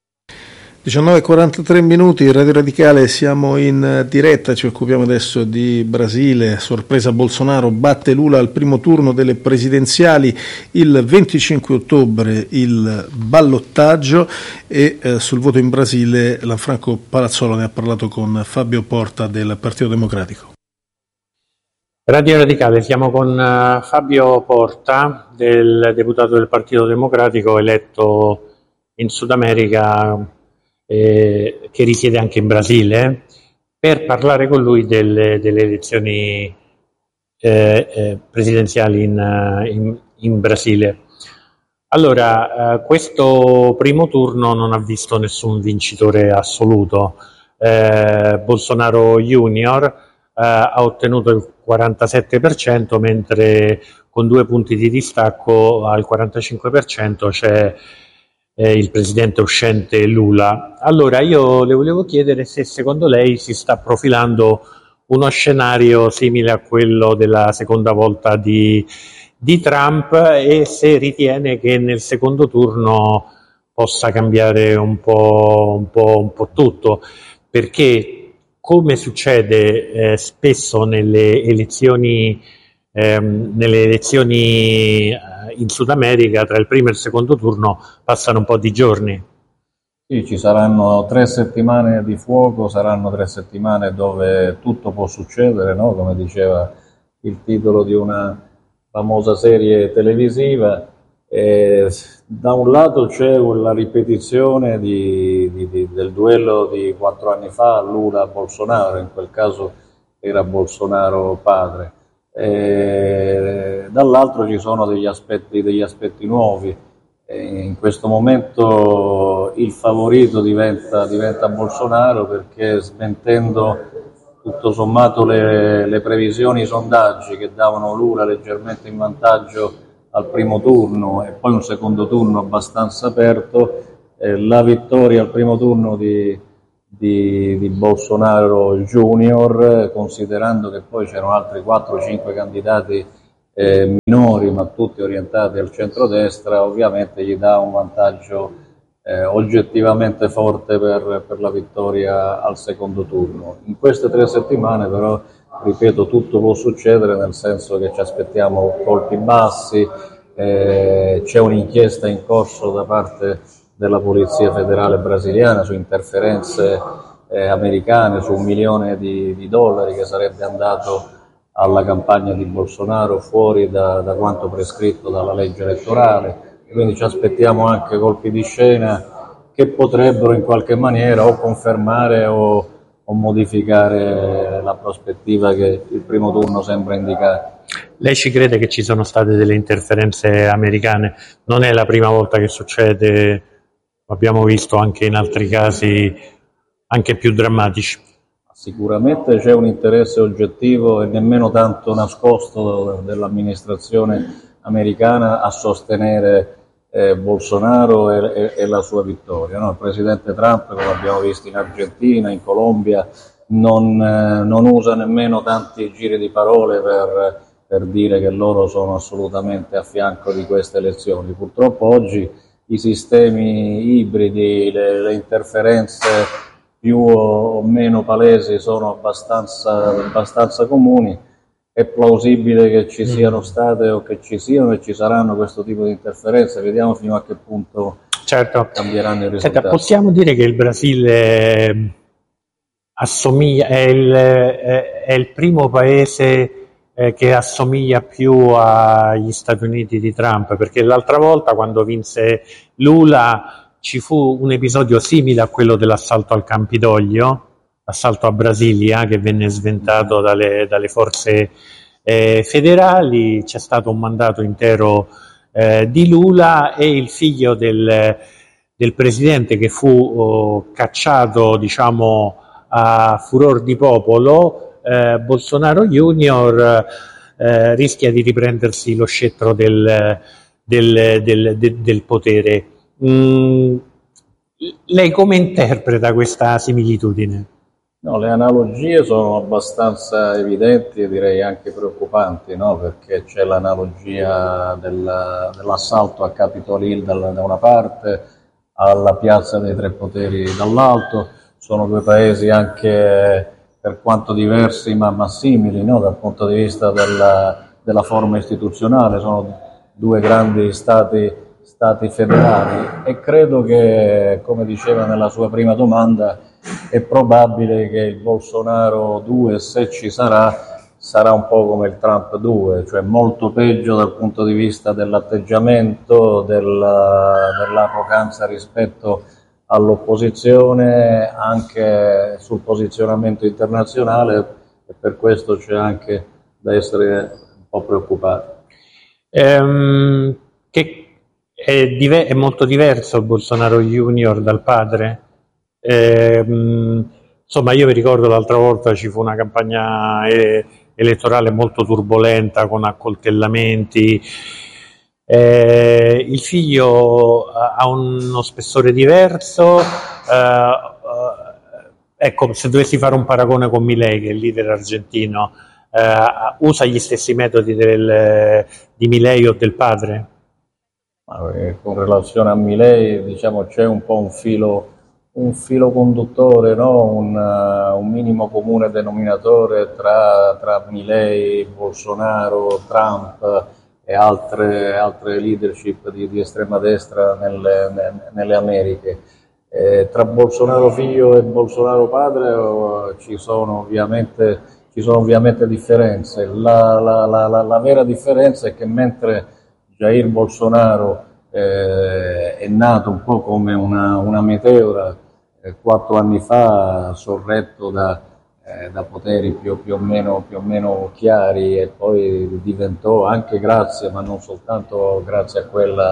S4: 19:43 minuti, Radio Radicale, siamo in diretta, ci occupiamo adesso di Brasile. Sorpresa, Bolsonaro batte Lula al primo turno delle presidenziali, il 25 ottobre il ballottaggio, e sul voto in Brasile Lanfranco Palazzolo ne ha parlato con Fabio Porta del Partito Democratico.
S5: Radio Radicale, siamo con Fabio Porta, del deputato del Partito Democratico eletto in Sud America, che risiede anche in Brasile, per parlare con lui delle elezioni presidenziali in Brasile. Allora, questo primo turno non ha visto nessun vincitore assoluto. Bolsonaro Junior ha ottenuto il 47%, mentre con 2 punti di distacco al 45% c'è il presidente uscente Lula. Allora, io le volevo chiedere se secondo lei si sta profilando uno scenario simile a quello della seconda volta di Trump, e se ritiene che nel secondo turno possa cambiare un po' tutto, perché, come succede spesso nelle elezioni in Sud America, tra il primo e il secondo turno passano un po' di giorni.
S8: Sì, ci saranno 3 settimane di fuoco, saranno 3 settimane dove tutto può succedere, no? Come diceva il titolo di una famosa serie televisiva. Da un lato c'è la ripetizione del duello di 4 anni fa, Lula-Bolsonaro, in quel caso era Bolsonaro padre. Dall'altro ci sono degli aspetti nuovi. In questo momento il favorito diventa Bolsonaro, perché smentendo tutto sommato le previsioni, i sondaggi che davano Lula leggermente in vantaggio al primo turno e poi un secondo turno abbastanza aperto, la vittoria al primo turno di Bolsonaro Junior, considerando che poi c'erano altri 4-5 candidati minori ma tutti orientati al centrodestra, ovviamente gli dà un vantaggio oggettivamente forte per la vittoria al secondo turno. In queste 3 settimane però, ripeto, tutto può succedere, nel senso che ci aspettiamo colpi bassi, c'è un'inchiesta in corso da parte della Polizia Federale brasiliana su interferenze americane, su $1 milione che sarebbe andato alla campagna di Bolsonaro fuori da quanto prescritto dalla legge elettorale. Quindi ci aspettiamo anche colpi di scena che potrebbero in qualche maniera o confermare o modificare la prospettiva che il primo turno sembra indicare.
S5: Lei ci crede che ci sono state delle interferenze americane? Non è la prima volta che succede, abbiamo visto anche in altri casi anche più drammatici.
S8: Sicuramente c'è un interesse oggettivo e nemmeno tanto nascosto dell'amministrazione americana a sostenere Bolsonaro e la sua vittoria. No? Il presidente Trump, come abbiamo visto in Argentina, in Colombia, non usa nemmeno tanti giri di parole per dire che loro sono assolutamente a fianco di queste elezioni. Purtroppo oggi i sistemi ibridi, le interferenze più o meno palesi sono abbastanza comuni. È plausibile che ci siano state o che ci siano e ci saranno questo tipo di interferenze, vediamo fino a che punto cambieranno i risultati.
S5: Possiamo dire che il Brasile è il primo paese che assomiglia più agli Stati Uniti di Trump, perché l'altra volta, quando vinse Lula, ci fu un episodio simile a quello dell'assalto al Campidoglio, assalto a Brasilia, che venne sventato dalle forze federali. C'è stato un mandato intero di Lula e il figlio del presidente, che fu cacciato, diciamo, a furor di popolo, Bolsonaro Junior, rischia di riprendersi lo scettro del potere. Lei come interpreta questa similitudine?
S8: No, le analogie sono abbastanza evidenti e direi anche preoccupanti, no? Perché c'è l'analogia dell'assalto a Capitol Hill da una parte, alla Piazza dei Tre Poteri dall'altro. Sono due paesi anche, per quanto diversi ma simili, no? Dal punto di vista della forma istituzionale, sono due grandi stati federali, e credo che, come diceva nella sua prima domanda, è probabile che il Bolsonaro 2, se ci sarà un po' come il Trump 2, cioè molto peggio dal punto di vista dell'atteggiamento, dell'arroganza rispetto all'opposizione, anche sul posizionamento internazionale, e per questo c'è anche da essere un po' preoccupati.
S5: Che è molto diverso il Bolsonaro Junior dal padre? Insomma, io mi ricordo l'altra volta ci fu una campagna elettorale molto turbolenta, con accoltellamenti. Il figlio ha uno spessore diverso. Ecco, se dovessi fare un paragone con Milei, che è il leader argentino, usa gli stessi metodi di Milei o del padre?
S8: Con relazione a Milei, diciamo, c'è un po' un filo conduttore, no? Un minimo comune denominatore tra Milei, Bolsonaro, Trump e altre leadership di estrema destra nelle Americhe. Tra Bolsonaro figlio e Bolsonaro padre ci sono ovviamente differenze. La vera differenza è che mentre Jair Bolsonaro è nato un po' come una meteora 4 anni fa, sorretto da poteri più o meno chiari, e poi diventò, anche grazie, ma non soltanto grazie a quella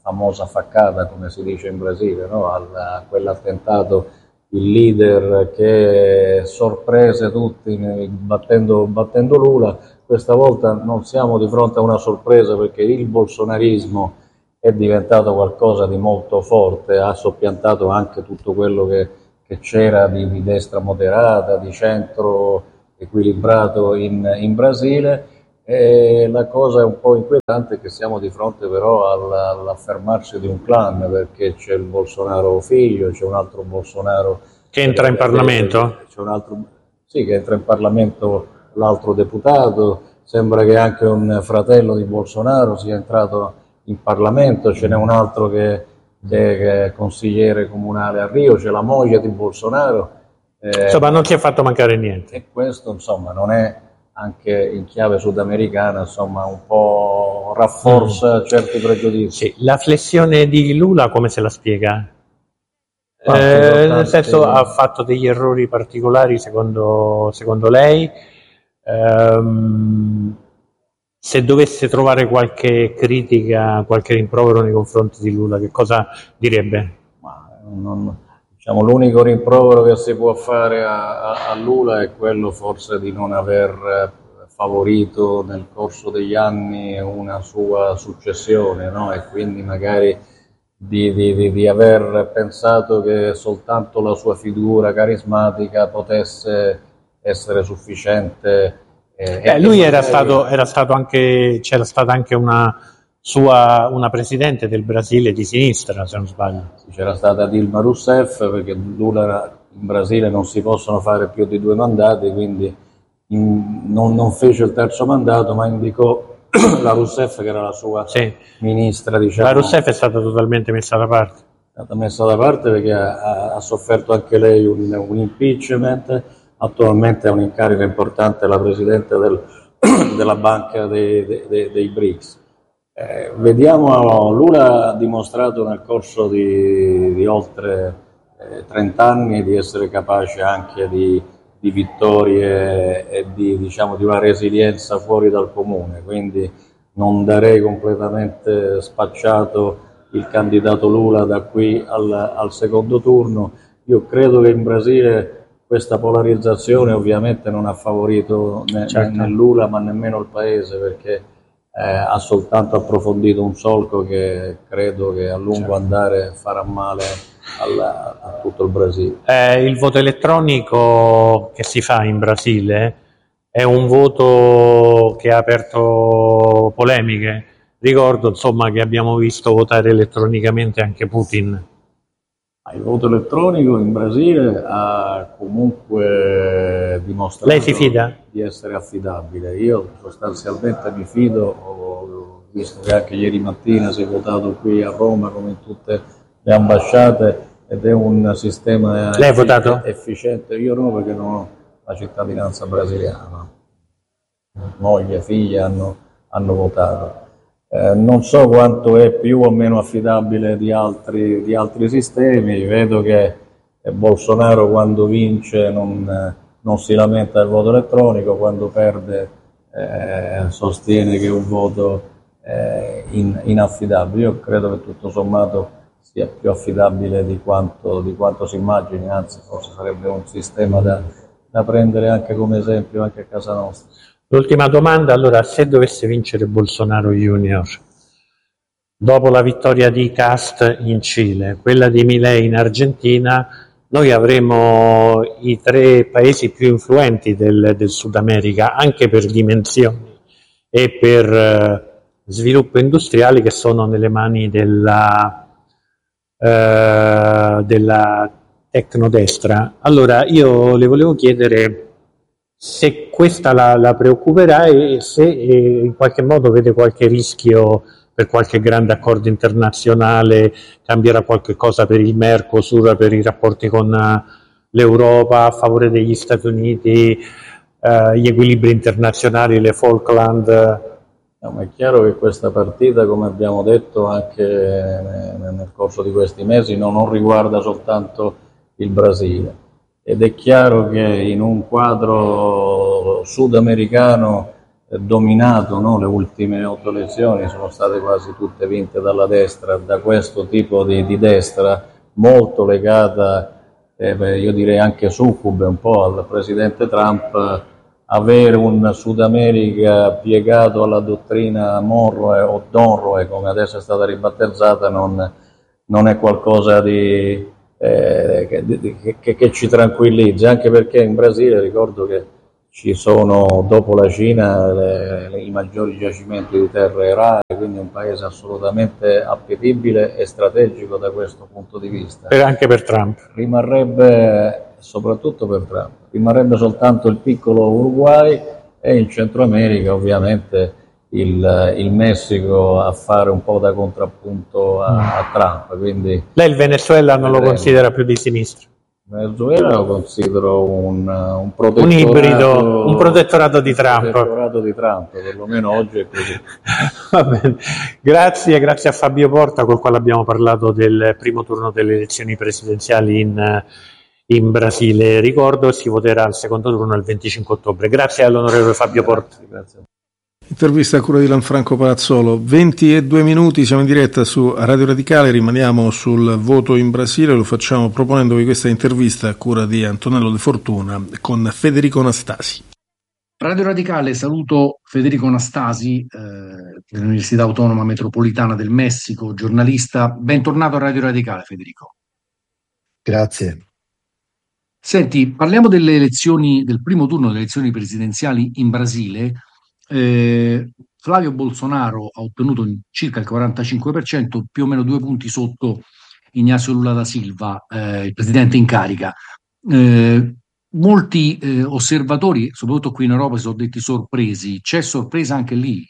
S8: famosa faccata, come si dice in Brasile, no? A quell'attentato, il leader che sorprese tutti battendo Lula. Questa volta non siamo di fronte a una sorpresa, perché il bolsonarismo è diventato qualcosa di molto forte, ha soppiantato anche tutto quello che c'era di destra moderata, di centro equilibrato in Brasile. E la cosa è un po' inquietante che siamo di fronte però all'affermarsi di un clan, perché c'è il Bolsonaro figlio, c'è un altro Bolsonaro
S5: che entra in Parlamento?
S8: C'è un altro, sì, che entra in Parlamento, l'altro deputato, sembra che anche un fratello di Bolsonaro sia entrato in Parlamento, ce n'è un altro che è consigliere comunale a Rio, c'è la moglie di Bolsonaro.
S5: Insomma, non ti ha fatto mancare niente.
S8: E questo, insomma, non è, anche in chiave sudamericana, insomma, un po' rafforza certi pregiudizi.
S5: Sì. La flessione di Lula come se la spiega? Nel senso, ha fatto degli errori particolari secondo lei? Se dovesse trovare qualche critica, qualche rimprovero nei confronti di Lula, che cosa direbbe?
S8: Diciamo, l'unico rimprovero che si può fare a Lula è quello forse di non aver favorito nel corso degli anni una sua successione, no? E quindi magari di aver pensato che soltanto la sua figura carismatica potesse essere sufficiente.
S5: Lui era stato anche, c'era stata anche una presidente del Brasile di sinistra, se non sbaglio.
S8: C'era stata Dilma Rousseff, perché Lula in Brasile non si possono fare più di 2 mandati, quindi non fece il terzo mandato, ma indicò la Rousseff, che era la sua ministra, diciamo.
S5: La Rousseff è stata totalmente messa da parte.
S8: È stata messa da parte perché ha sofferto anche lei un impeachment. Attualmente è un incarico importante, la presidente della banca dei BRICS. Vediamo, Lula ha dimostrato nel corso di oltre 30 anni di essere capace anche di vittorie e di una resilienza fuori dal comune, quindi non darei completamente spacciato il candidato Lula da qui al secondo turno. Io credo che in Brasile questa polarizzazione ovviamente non ha favorito né Lula ma nemmeno il paese, perché ha soltanto approfondito un solco che credo che a lungo andare farà male a tutto il Brasile.
S5: Il voto elettronico che si fa in Brasile è un voto che ha aperto polemiche. Ricordo, insomma, che abbiamo visto votare elettronicamente anche Putin.
S8: Il voto elettronico in Brasile ha comunque dimostrato
S5: Lei si fida?
S8: Di essere affidabile. Io sostanzialmente mi fido, ho visto che anche ieri mattina si è votato qui a Roma come in tutte le ambasciate, ed è un sistema
S5: Lei ha votato?
S8: efficiente. Io no, perché non ho la cittadinanza brasiliana. Moglie e figlia hanno votato. Non so quanto è più o meno affidabile di altri sistemi. Vedo che Bolsonaro quando vince non si lamenta del voto elettronico, quando perde sostiene che è un voto inaffidabile. Io credo che tutto sommato sia più affidabile di quanto si immagini, anzi forse sarebbe un sistema da prendere anche come esempio anche a casa nostra.
S5: L'ultima domanda, allora, se dovesse vincere Bolsonaro Junior, dopo la vittoria di Kast in Cile, quella di Milei in Argentina, noi avremo i 3 paesi più influenti del Sud America, anche per dimensioni e per sviluppo industriali, che sono nelle mani della tecnodestra. Allora, io le volevo chiedere se questa la preoccuperà e se in qualche modo vede qualche rischio per qualche grande accordo internazionale, cambierà qualche cosa per il Mercosur, per i rapporti con l'Europa a favore degli Stati Uniti, gli equilibri internazionali, le Falkland.
S8: No, ma è chiaro che questa partita, come abbiamo detto anche nel corso di questi mesi, non riguarda soltanto il Brasile. Ed è chiaro che in un quadro sudamericano dominato, no? Le ultime 8 elezioni sono state quasi tutte vinte dalla destra, da questo tipo di destra molto legata, io direi anche succube un po' al presidente Trump. Avere un Sud America piegato alla dottrina Monroe o Donroe, come adesso è stata ribattezzata, non è qualcosa che ci tranquillizza, anche perché in Brasile ricordo che ci sono, dopo la Cina, i maggiori giacimenti di terre rare, quindi un paese assolutamente appetibile e strategico da questo punto di vista.
S5: E anche per Trump.
S8: Soprattutto per Trump. Rimarrebbe soltanto il piccolo Uruguay e in Centro America ovviamente il Messico a fare un po' da contrappunto a Trump. Quindi,
S5: lei il Venezuela non lo considera più di sinistra?
S8: Venezuela lo considero un
S5: protettorato di Trump.
S8: Un protettorato di Trump, perlomeno oggi è così.
S5: Va bene. Grazie a Fabio Porta, col quale abbiamo parlato del primo turno delle elezioni presidenziali in Brasile. Ricordo, si voterà al secondo turno il 25 ottobre. Grazie all'onorevole Fabio Porta.
S8: Grazie.
S4: Intervista a cura di Lanfranco Palazzolo. 22 minuti, siamo in diretta su Radio Radicale, rimaniamo sul voto in Brasile, lo facciamo proponendovi questa intervista a cura di Antonello De Fortuna con Federico Nastasi.
S9: Radio Radicale, saluto Federico Nastasi, dell'Università Autonoma Metropolitana del Messico, giornalista. Bentornato a Radio Radicale, Federico.
S10: Grazie.
S9: Senti, parliamo delle elezioni, del primo turno delle elezioni presidenziali in Brasile. Flavio Bolsonaro ha ottenuto circa il 45%, più o meno 2 punti sotto Ignacio Lula da Silva, il presidente in carica. Molti osservatori, soprattutto qui in Europa, si sono detti sorpresi. C'è sorpresa anche lì?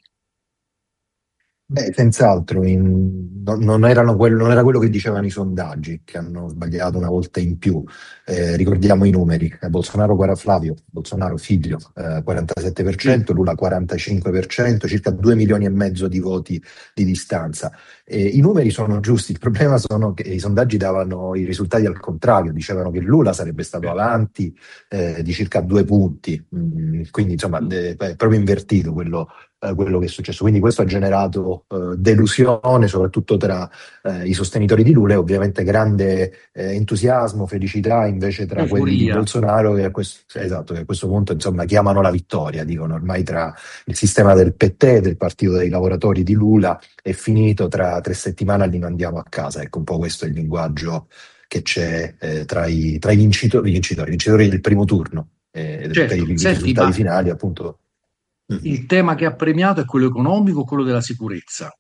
S10: Beh, senz'altro, non era quello che dicevano i sondaggi, che hanno sbagliato una volta in più. Ricordiamo i numeri: Flavio Bolsonaro figlio 47%, Lula 45%, circa 2 milioni e mezzo di voti di distanza. I numeri sono giusti, il problema sono che i sondaggi davano i risultati al contrario, dicevano che Lula sarebbe stato avanti di circa 2 punti, quindi insomma è proprio invertito quello che è successo. Quindi questo ha generato delusione soprattutto tra i sostenitori di Lula e ovviamente grande entusiasmo, felicità invece tra quelli di Bolsonaro che a questo punto insomma chiamano la vittoria, dicono ormai tra il sistema del PT, del Partito dei Lavoratori di Lula, è finito, tra 3 settimane li mandiamo a casa. Ecco, un po' questo è il linguaggio che c'è tra i vincitori del primo turno, per i risultati finali appunto.
S9: Il tema che ha premiato è quello economico o quello della sicurezza?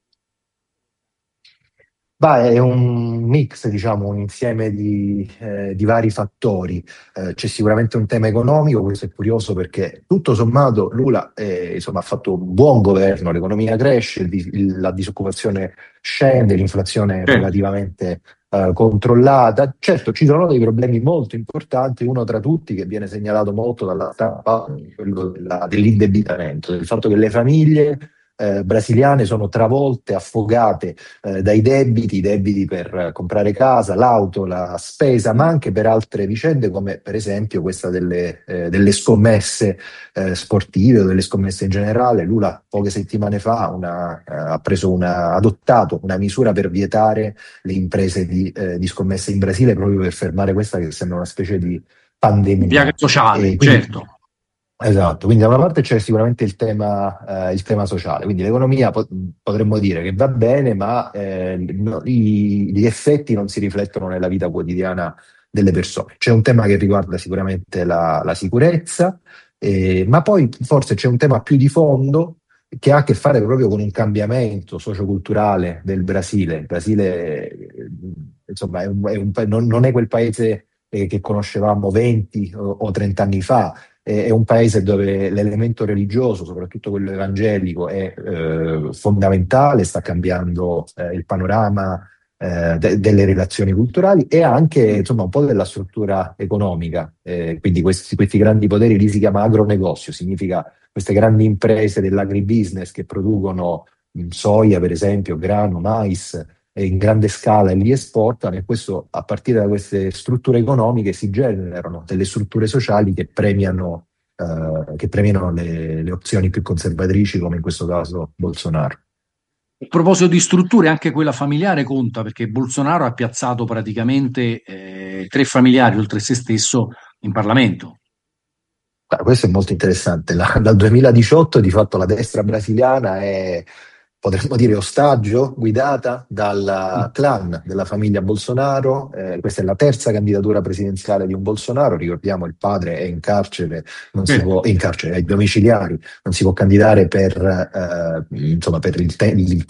S10: È un mix, diciamo, un insieme di vari fattori. C'è sicuramente un tema economico, questo è curioso perché tutto sommato Lula ha fatto un buon governo, l'economia cresce, la disoccupazione scende, l'inflazione è relativamente controllata. Certo, ci sono dei problemi molto importanti, uno tra tutti che viene segnalato molto dalla stampa, quello dell'indebitamento, del fatto che le famiglie brasiliane sono travolte, affogate dai debiti per comprare casa, l'auto, la spesa, ma anche per altre vicende come per esempio questa delle scommesse sportive o delle scommesse in generale. Lula poche settimane fa ha adottato una misura per vietare le imprese di scommesse in Brasile, proprio per fermare questa che sembra una specie di pandemia.
S9: Piaga sociale, certo.
S10: Esatto, quindi da una parte c'è sicuramente il tema sociale, quindi l'economia potremmo dire che va bene, ma gli effetti non si riflettono nella vita quotidiana delle persone. C'è un tema che riguarda sicuramente la sicurezza, ma poi forse c'è un tema più di fondo che ha a che fare proprio con un cambiamento socioculturale del Brasile. Il Brasile insomma non è quel paese che conoscevamo 20 o 30 anni fa. È un paese dove l'elemento religioso, soprattutto quello evangelico, è fondamentale, sta cambiando il panorama delle relazioni culturali e anche insomma un po' della struttura economica. Quindi questi grandi poteri li si chiama agronegozio, significa queste grandi imprese dell'agribusiness che producono soia, per esempio, grano, mais, in grande scala e li esportano, e questo, a partire da queste strutture economiche, si generano delle strutture sociali che premiano che premiano le opzioni più conservatrici, come in questo caso Bolsonaro.
S9: A proposito di strutture, anche quella familiare conta, perché Bolsonaro ha piazzato praticamente 3 familiari oltre se stesso in Parlamento.
S10: Questo è molto interessante. Dal 2018 di fatto la destra brasiliana è, potremmo dire, ostaggio, guidata dal clan della famiglia Bolsonaro. Questa è la terza candidatura presidenziale di un Bolsonaro. Ricordiamo, il padre è in carcere, è ai domiciliari, non si può candidare per il